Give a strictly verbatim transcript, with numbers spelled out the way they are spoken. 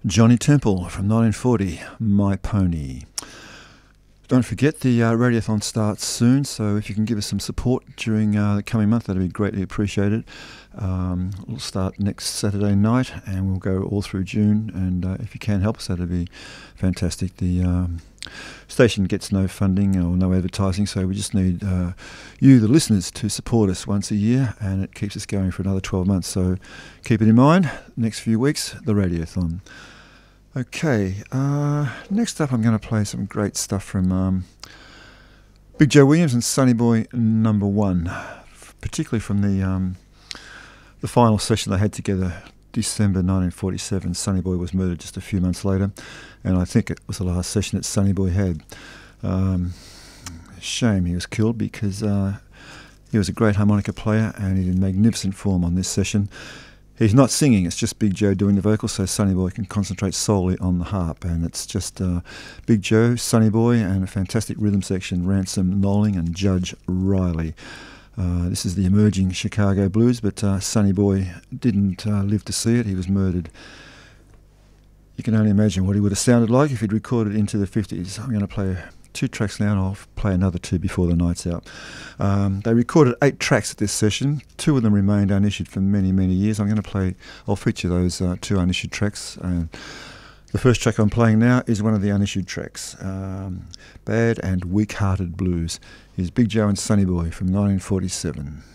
Johnny Temple from nineteen forty, My Pony. Don't forget the uh, Radiothon starts soon, so if you can give us some support during uh, the coming month, that'd be greatly appreciated. Um, we'll start next Saturday night and we'll go all through June, and uh, if you can help us, that'd be fantastic. The um, station gets no funding or no advertising, so we just need uh, you, the listeners, to support us once a year, and it keeps us going for another twelve months. So keep it in mind, next few weeks, the Radiothon. Okay, uh, next up I'm going to play some great stuff from um, Big Joe Williams and Sonny Boy number one, particularly from the um, the final session they had together, December nineteen forty-seven. Sonny Boy was murdered just a few months later, and I think it was the last session that Sonny Boy had. Um, shame he was killed, because uh, he was a great harmonica player and he's in magnificent form on this session. He's not singing, it's just Big Joe doing the vocals, so Sonny Boy can concentrate solely on the harp. And it's just uh, Big Joe, Sonny Boy, and a fantastic rhythm section, Ransom Knowling and Judge Riley. Uh, this is the emerging Chicago blues, but uh, Sonny Boy didn't uh, live to see it. He was murdered. You can only imagine what he would have sounded like if he'd recorded into the fifties. I'm going to play two tracks now, and I'll play another two before the night's out. Um, they recorded eight tracks at this session. Two of them remained unissued for many, many years. I'm going to play, I'll feature those uh, two unissued tracks. And the first track I'm playing now is one of the unissued tracks, um, Bad and Weak-Hearted Blues. Here's Big Joe and Sonny Boy from nineteen forty-seven.